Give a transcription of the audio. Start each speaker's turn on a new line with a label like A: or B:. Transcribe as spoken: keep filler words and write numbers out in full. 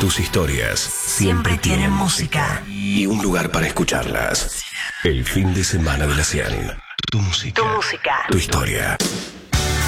A: Tus historias siempre tienen música y un lugar para escucharlas. El fin de semana de la cien. Tu música.
B: Tu música.
A: Tu historia.